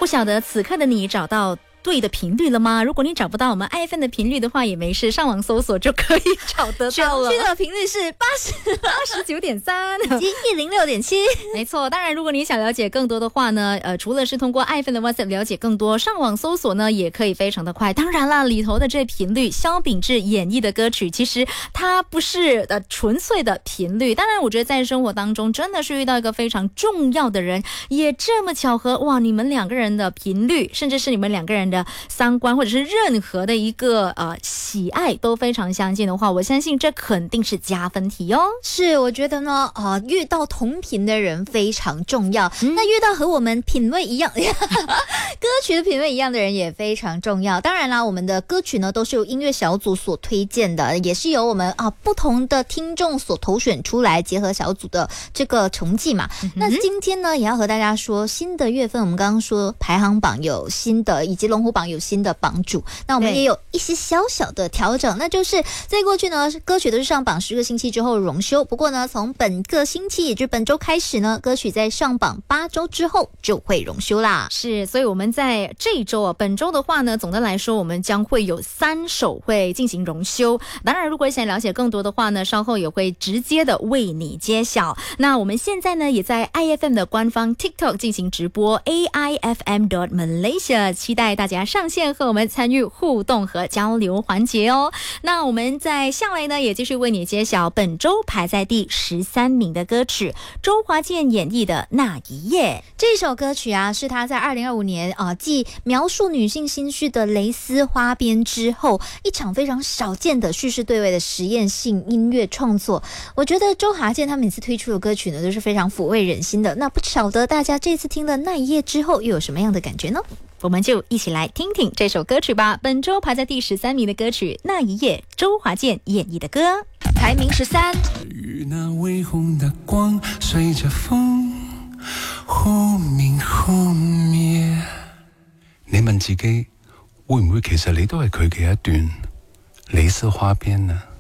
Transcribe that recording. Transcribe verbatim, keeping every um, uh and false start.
晓得此刻的你找到对的频率了吗？如果你找不到我们 I F M 的频率的话也没事，上网搜索就可以找得到了。 这个频率是八十九点三以及一零六点七。 没错，当然如果你想了解更多的话呢，呃，除了是通过 I F M 的 WhatsApp 了解更多，上网搜索呢也可以非常的快。当然啦，里头的这频率，萧秉治演绎的歌曲，其实它不是呃纯粹的频率。当然，我觉得在生活当中真的是遇到一个非常重要的人，也这么巧合，哇，你们两个人的频率，甚至是你们两个人的三观或者是任何的一个呃喜爱都非常相近的话，我相信这肯定是加分题哦。 是，我觉得呢，呃，遇到同频的人非常重要。嗯、那遇到和我们品味一样，歌曲的品味一样的人也非常重要。当然啦，我们的歌曲呢都是由音乐小组所推荐的，也是由我们啊不同的听众所投选出来，结合小组的这个成绩嘛。嗯、那今天呢，也要和大家说，新的月份我们刚刚说排行榜有新的，以及龙虎榜有新的榜主，那我们也有一些小小的调整，那就是在过去呢，歌曲都是上榜十个星期之后荣休，不过呢，从本个星期也就是本周开始呢，歌曲在上榜八周之后就会荣休啦。 是，所以我们在这一周啊，本周的话呢，总的来说我们将会有三首会进行荣休。当然，如果想了解更多的话呢，稍后也会直接的为你揭晓。那我们现在呢，也在 I F M 的官方 TikTok 进行直播 A I F M dot Malaysia， 期待大家上线和我们参与互动和交流环节哦。那我们在下来呢，也继续为你揭晓本周排在第十三名的歌曲，周华健演绎的《那一夜》。 这首歌曲啊，是他在二零二五年啊，继描述女性心绪的《蕾丝花边》之后，一场非常少见的叙事对位的实验性音乐创作。我觉得周华健他每次推出的歌曲呢，都是非常抚慰人心的。那不晓得大家这次听了《那一夜》之后，又有什么样的感觉呢？ 我们就一起来听听这首歌曲吧。本周排在第十三名的歌曲《那一夜》，周华健演绎的歌，排名十三。 与那微红的光随着風忽明忽滅。你問自己，會唔會其實你都係佢嘅一段蕾絲花邊啊？